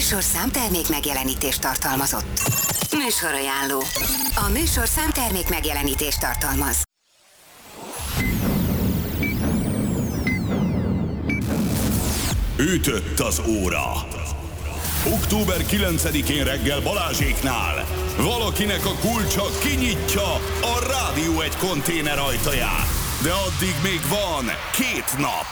műsorszám termék megjelenítést tartalmazott. Műsorajánló. A műsorszám termék megjelenítést tartalmaz. Ütött az óra. Október 9-én reggel Balázséknál valakinek a kulcsa kinyitja a Rádió 1 konténer ajtaját. De addig még van 2 nap.